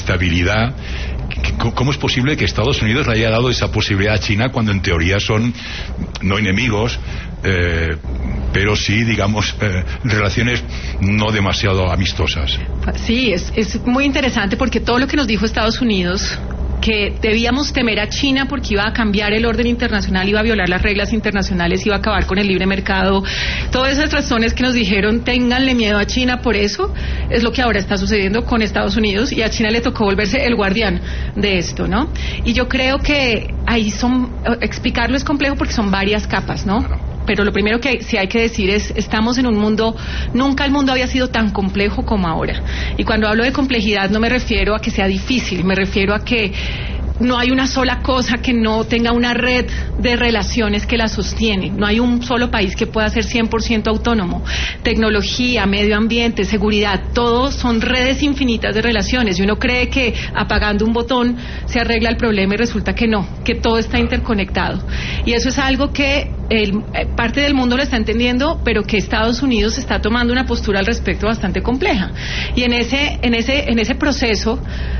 estabilidad. ¿Cómo es posible que Estados Unidos le haya dado esa posibilidad a China cuando en teoría son no enemigos, pero sí, digamos, relaciones no demasiado amistosas? Sí, es muy interesante porque todo lo que nos dijo Estados Unidos, que debíamos temer a China porque iba a cambiar el orden internacional, iba a violar las reglas internacionales, iba a acabar con el libre mercado, todas esas razones que nos dijeron, ténganle miedo a China, por eso es lo que ahora está sucediendo con Estados Unidos, y a China le tocó volverse el guardián de esto, ¿no? Y yo creo que ahí explicarlo es complejo porque son varias capas, ¿no? Pero lo primero que sí hay que decir es, estamos en un mundo, nunca el mundo había sido tan complejo como ahora. Y cuando hablo de complejidad no me refiero a que sea difícil, me refiero a que no hay una sola cosa que no tenga una red de relaciones que la sostiene. No hay un solo país que pueda ser 100% autónomo. Tecnología, medio ambiente, seguridad, todos son redes infinitas de relaciones. Y uno cree que apagando un botón se arregla el problema y resulta que no, que todo está interconectado. Y eso es algo que parte del mundo lo está entendiendo, pero que Estados Unidos está tomando una postura al respecto bastante compleja. Y en ese proceso,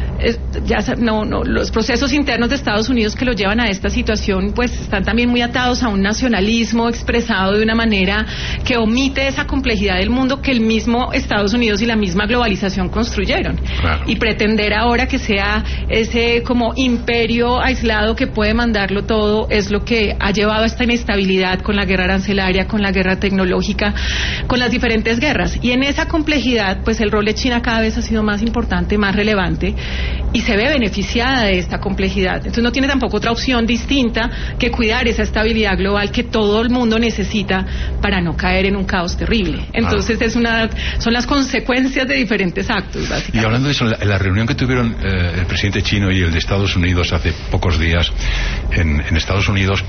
los procesos internos de Estados Unidos que lo llevan a esta situación pues están también muy atados a un nacionalismo expresado de una manera que omite esa complejidad del mundo que el mismo Estados Unidos y la misma globalización construyeron. Claro. Y pretender ahora que sea ese como imperio aislado que puede mandarlo todo es lo que ha llevado a esta inestabilidad con la guerra arancelaria, con la guerra tecnológica, con las diferentes guerras. Y en esa complejidad pues el rol de China cada vez ha sido más importante, más relevante, y se ve beneficiada de esta complejidad. Entonces no tiene tampoco otra opción distinta que cuidar esa estabilidad global que todo el mundo necesita para no caer en un caos terrible. Entonces son las consecuencias de diferentes actos, básicamente. Y hablando de eso, en la reunión que tuvieron el presidente chino y el de Estados Unidos hace pocos días en Estados Unidos,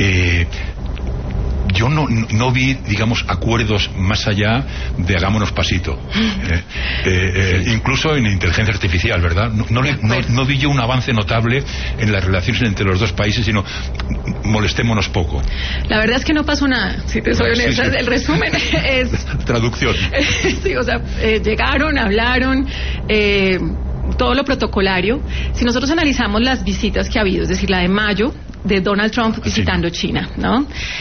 yo no vi, digamos, acuerdos más allá de hagámonos pasito. Incluso en inteligencia artificial, ¿verdad? No vi yo un avance notable en las relaciones entre los dos países, sino molestémonos poco. La verdad es que no pasó nada, si te soy honesta. Sí. El resumen es... Traducción. Sí, o sea, llegaron, hablaron... todo lo protocolario. Si nosotros analizamos las visitas que ha habido, es decir, la de mayo de Donald Trump visitando China, ¿no?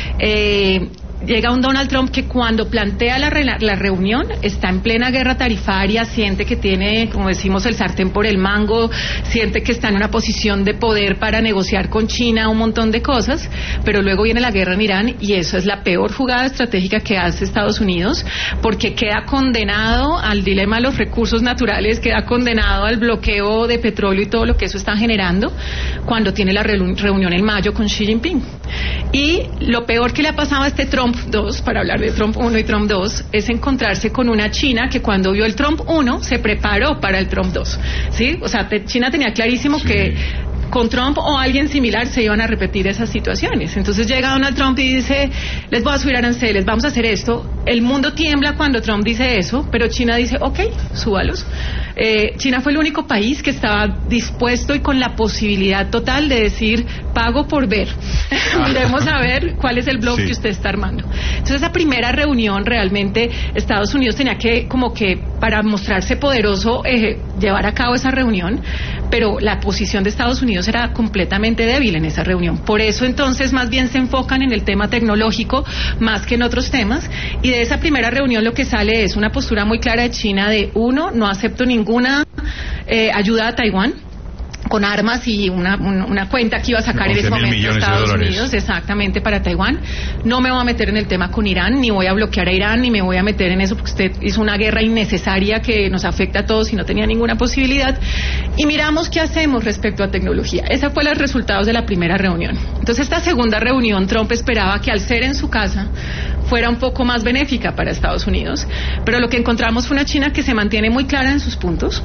Llega un Donald Trump que cuando plantea la reunión está en plena guerra tarifaria, siente que tiene, como decimos, el sartén por el mango, siente que está en una posición de poder para negociar con China un montón de cosas, pero luego viene la guerra en Irán y eso es la peor jugada estratégica que hace Estados Unidos, porque queda condenado al dilema de los recursos naturales, queda condenado al bloqueo de petróleo y todo lo que eso está generando cuando tiene la reunión en mayo con Xi Jinping. Y lo peor que le ha pasado a este Trump 2, para hablar de Trump 1 y Trump 2, es encontrarse con una China que cuando vio el Trump 1 se preparó para el Trump 2, ¿sí? O sea, China tenía clarísimo que con Trump o alguien similar se iban a repetir esas situaciones. Entonces llega Donald Trump y dice, les voy a subir aranceles, vamos a hacer esto. El mundo tiembla cuando Trump dice eso, pero China dice, ok, súbalos. China fue el único país que estaba dispuesto y con la posibilidad total de decir, pago por ver. Miremos a ver cuál es el blog que usted está armando. Entonces esa primera reunión realmente Estados Unidos tenía que, como que para mostrarse poderoso, llevar a cabo esa reunión, pero la posición de Estados Unidos era completamente débil en esa reunión. Por eso entonces más bien se enfocan en el tema tecnológico más que en otros temas, y de esa primera reunión lo que sale es una postura muy clara de China de, uno, no acepto ninguna ayuda a Taiwán con armas y una cuenta que iba a sacar en ese momento Estados Unidos, exactamente, para Taiwán. No me voy a meter en el tema con Irán, ni voy a bloquear a Irán, ni me voy a meter en eso, porque usted hizo una guerra innecesaria que nos afecta a todos y no tenía ninguna posibilidad. Y miramos qué hacemos respecto a tecnología. Esos fueron los resultados de la primera reunión. Entonces, esta segunda reunión, Trump esperaba que al ser en su casa fuera un poco más benéfica para Estados Unidos, pero lo que encontramos fue una China que se mantiene muy clara en sus puntos,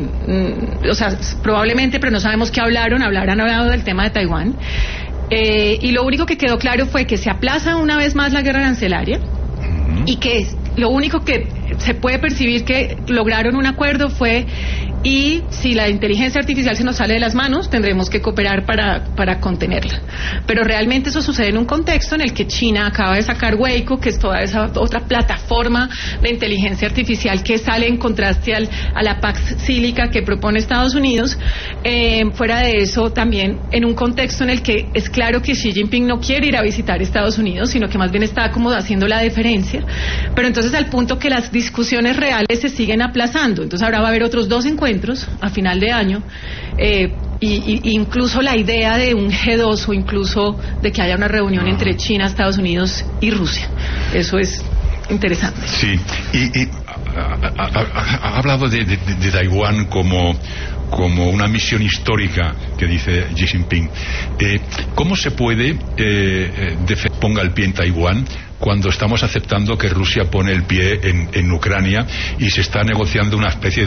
o sea, probablemente, pero no sabemos qué habrán hablado del tema de Taiwán, y lo único que quedó claro fue que se aplaza una vez más la guerra arancelaria, y que lo único que se puede percibir que lograron un acuerdo fue y si la inteligencia artificial se nos sale de las manos, tendremos que cooperar para contenerla. Pero realmente eso sucede en un contexto en el que China acaba de sacar Weibo, que es toda esa otra plataforma de inteligencia artificial que sale en contraste a la Pax Sílica que propone Estados Unidos. Fuera de eso, también en un contexto en el que es claro que Xi Jinping no quiere ir a visitar Estados Unidos, sino que más bien está como haciendo la deferencia, pero entonces al punto que las discusiones reales se siguen aplazando. Entonces ahora va a haber otros 2 encuentros a final de año, y incluso la idea de un G2 o incluso de que haya una reunión entre China, Estados Unidos y Rusia. Eso es interesante. Sí, y ha hablado de Taiwán como una misión histórica que dice Xi Jinping. ¿Cómo se puede ponga el pie en Taiwán cuando estamos aceptando que Rusia pone el pie en Ucrania y se está negociando una especie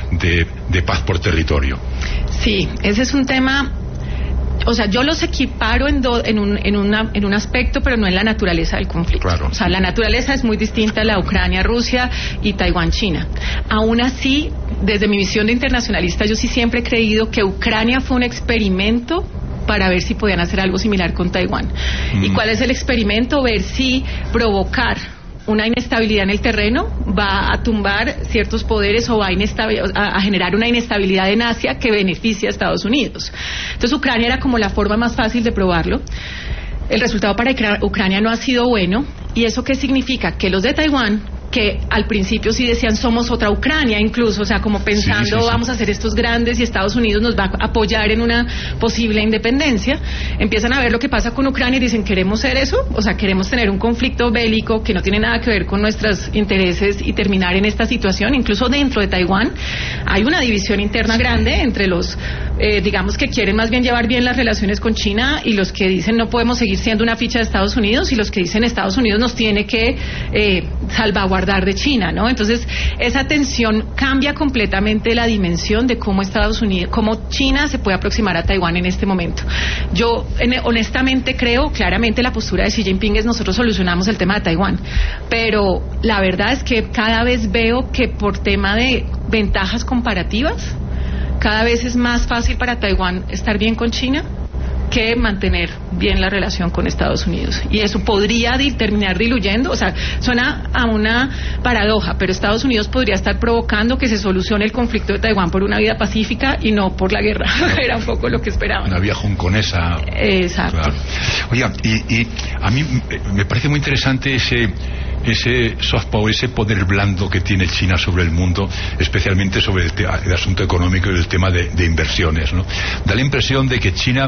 de paz por territorio? Sí, ese es un tema. O sea, yo los equiparo en un aspecto, pero no en la naturaleza del conflicto. Claro. O sea, la naturaleza es muy distinta a la Ucrania-Rusia y Taiwán-China. Aún así, desde mi visión de internacionalista, yo sí siempre he creído que Ucrania fue un experimento para ver si podían hacer algo similar con Taiwán. ¿Y cuál es el experimento? Ver si provocar una inestabilidad en el terreno va a tumbar ciertos poderes o va a generar una inestabilidad en Asia que beneficia a Estados Unidos. Entonces Ucrania era como la forma más fácil de probarlo. El resultado para Ucrania no ha sido bueno. ¿Y eso qué significa? Que los de Taiwán, que al principio sí decían somos otra Ucrania incluso, o sea, como pensando sí. Vamos a ser estos grandes y Estados Unidos nos va a apoyar en una posible independencia, empiezan a ver lo que pasa con Ucrania y dicen queremos ser eso, o sea, queremos tener un conflicto bélico que no tiene nada que ver con nuestros intereses y terminar en esta situación. Incluso dentro de Taiwán hay una división interna grande entre los digamos que quieren más bien llevar bien las relaciones con China y los que dicen no podemos seguir siendo una ficha de Estados Unidos y los que dicen Estados Unidos nos tiene que salvaguardar de China, ¿no? Entonces esa tensión cambia completamente la dimensión de cómo cómo China se puede aproximar a Taiwán en este momento. Yo honestamente creo, claramente la postura de Xi Jinping es nosotros solucionamos el tema de Taiwán, pero la verdad es que cada vez veo que por tema de ventajas comparativas cada vez es más fácil para Taiwán estar bien con China que mantener bien la relación con Estados Unidos. Y eso podría terminar diluyendo, o sea, suena a una paradoja, pero Estados Unidos podría estar provocando que se solucione el conflicto de Taiwán por una vía pacífica y no por la guerra. Era un poco lo que esperaban. Una vía hongkonesa. Exacto. Claro. Oiga, y a mí me parece muy interesante ese soft power, ese poder blando que tiene China sobre el mundo, especialmente sobre el asunto económico y el tema de inversiones, ¿no? Da la impresión de que China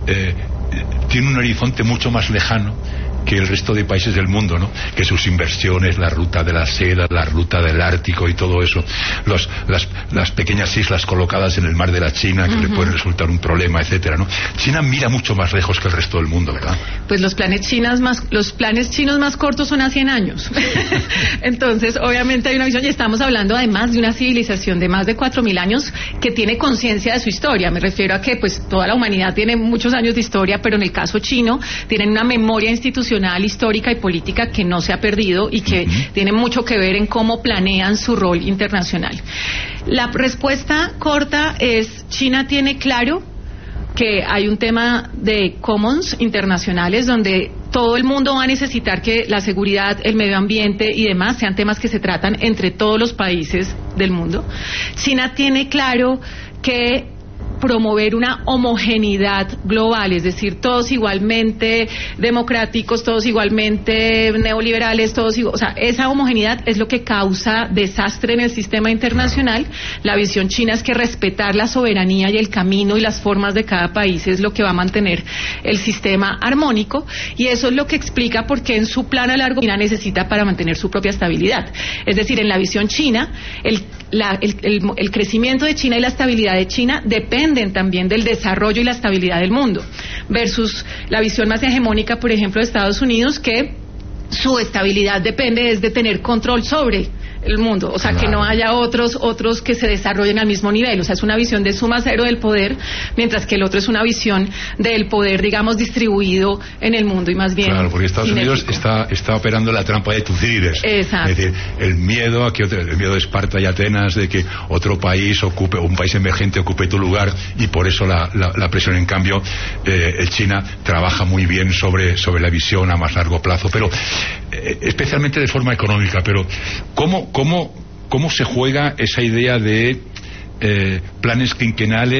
tiene un horizonte mucho más lejano que el resto de países del mundo, ¿no? Que sus inversiones, la ruta de la seda, la ruta del Ártico y todo eso, las pequeñas islas colocadas en el mar de la China que le pueden resultar un problema, etcétera, ¿no? China mira mucho más lejos que el resto del mundo, ¿verdad? Pues los planes chinos más cortos son a 100 años. Entonces, obviamente hay una visión, y estamos hablando además de una civilización de más de 4.000 años que tiene conciencia de su historia. Me refiero a que pues toda la humanidad tiene muchos años de historia, pero en el caso chino tienen una memoria institucional, histórica y política que no se ha perdido y que tiene mucho que ver en cómo planean su rol internacional. La respuesta corta es: China tiene claro que hay un tema de commons internacionales donde todo el mundo va a necesitar que la seguridad, el medio ambiente y demás sean temas que se tratan entre todos los países del mundo. China tiene claro que promover una homogeneidad global, es decir, todos igualmente democráticos, todos igualmente neoliberales, o sea, esa homogeneidad es lo que causa desastre en el sistema internacional. La visión china es que respetar la soberanía y el camino y las formas de cada país es lo que va a mantener el sistema armónico, y eso es lo que explica por qué en su plan a largo China necesita para mantener su propia estabilidad. Es decir, en la visión china, el crecimiento de China y la estabilidad de China dependen también del desarrollo y la estabilidad del mundo, versus la visión más hegemónica, por ejemplo, de Estados Unidos, que su estabilidad depende de tener control sobre el mundo, o sea, que no haya otros que se desarrollen al mismo nivel, o sea, es una visión de suma cero del poder, mientras que el otro es una visión del poder, digamos, distribuido en el mundo y más bien. Claro, porque Estados Unidos está operando la trampa de Tucídides. Exacto. Es decir, el miedo de Esparta y Atenas de que otro país ocupe, un país emergente ocupe tu lugar, y por eso la presión. En cambio, China trabaja muy bien sobre la visión a más largo plazo, pero especialmente de forma económica. Pero ¿cómo se juega esa idea de planes quinquenales